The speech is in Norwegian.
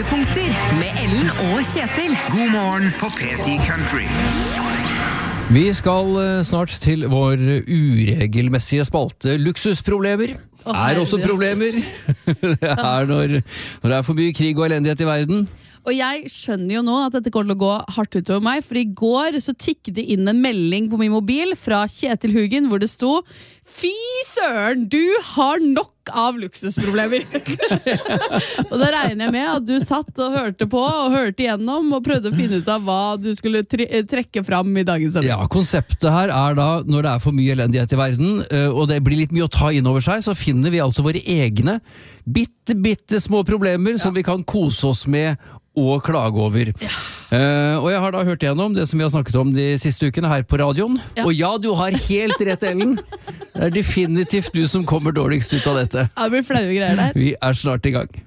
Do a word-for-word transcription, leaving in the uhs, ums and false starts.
Høydepunkter med Ellen og Kjetil. God morgen på P ti Country. Vi skal eh, snart til vår uregelmessige spalte Luksusproblemer. Å, Er også herregud. problemer. Det er når, når det er for mye krig og elendighet i verden. Og jeg skjønner jo nå at dette kommer til å gå hardt utover meg, for i går så tikket det inn en melding på min mobil fra Kjetil Hugen, hvor det sto: Fy søren, du har nok av luksusproblemer. Og da regner jeg med at du satt og hørte på og hørte igjennom og prøvde å finne ut av hva du skulle tre trekke fram i dagens sending. Ja, konseptet her er da, når det er for mye elendighet i verden, eh, og det blir litt mye å ta inn over seg, så finner vi altså våre egne bitte, bitte små problemer som vi kan kose oss med og klage over. Ja. Uh, og jeg har da hørt igjennom det som vi har snakket om de siste ukene her på radioen. Ja. Og ja, du har helt rett, Ellen. Det er definitivt du som kommer dårligst ut av dette. Det blir flaue greier der. Vi er snart i gang.